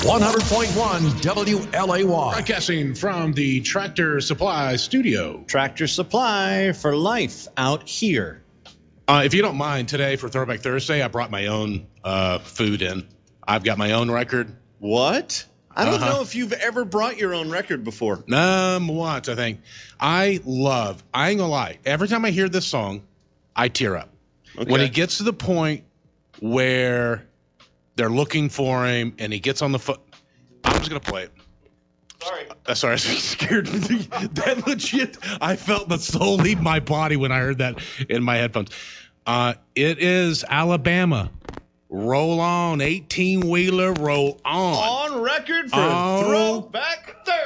100.1 WLAY. Broadcasting from the Tractor Supply studio. Tractor Supply for life out here. If you don't mind, today for Throwback Thursday, I brought my own food in. I've got my own record. What? I don't know if you've ever brought your own record before. Once, I think. I ain't gonna lie, every time I hear this song, I tear up. Okay. When it gets to the point where they're looking for him and he gets on the foot, I'm just gonna play it. Sorry, I was scared. That legit, I felt the soul leave my body when I heard that in my headphones. It is Alabama. Roll on, 18-wheeler, roll on. On record for Throwback Thursday.